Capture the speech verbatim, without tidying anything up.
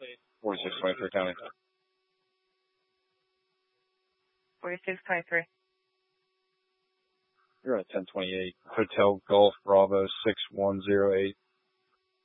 forty-six twenty-three County. forty-six twenty-three. You're at ten twenty-eight. Hotel Golf Bravo six one zero eight.